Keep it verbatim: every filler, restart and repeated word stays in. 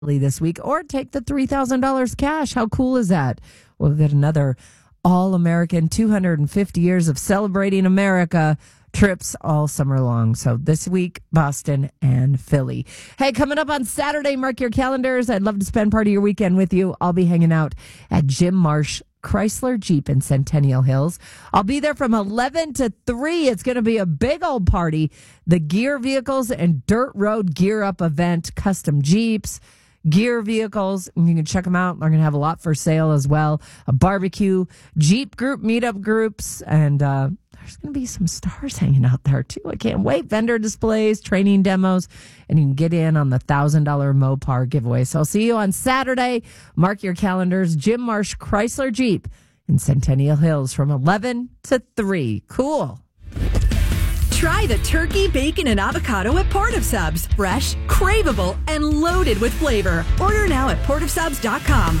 this week, or take the three thousand dollars cash. How cool is that? We'll get another all-American two hundred fifty years of celebrating America trips all summer long. So this week, Boston and Philly. Hey, coming up on Saturday, mark your calendars. I'd love to spend part of your weekend with you. I'll be hanging out at Jim Marsh Chrysler Jeep in Centennial Hills. I'll be there from eleven to three. It's going to be a big old party. The Gear Vehicles and Dirt Road Gear Up event, custom Jeeps, Gear vehicles, and you can check them out. They're going to have a lot for sale as well. A barbecue, Jeep group, meetup groups, and uh, there's going to be some stars hanging out there too. I can't wait. Vendor displays, training demos, and you can get in on the one thousand dollars Mopar giveaway. So I'll see you on Saturday. Mark your calendars. Jim Marsh Chrysler Jeep in Centennial Hills from eleven to three. Cool. Try the turkey, bacon, and avocado at Port of Subs. Fresh, craveable, and loaded with flavor. Order now at port of subs dot com.